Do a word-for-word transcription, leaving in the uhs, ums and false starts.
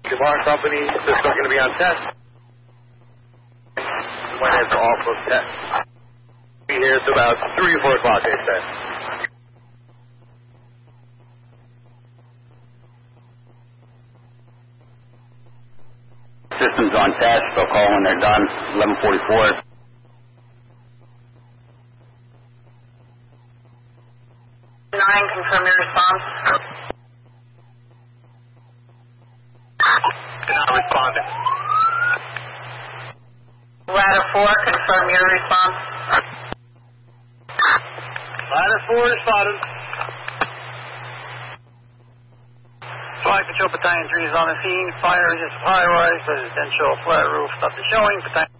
Bar Company, they're still going to be on test. When it's off of test. Be here till about three or four o'clock, they said. System's on test. They'll call when they're done. eleven forty-four. Nine, confirm your response. Not responding. Ladder four, confirm your response. Ladder four responded. Flight Patrol Battalion three is on the scene. Fire is high-rise, residential flat roof. Nothing showing. Battalion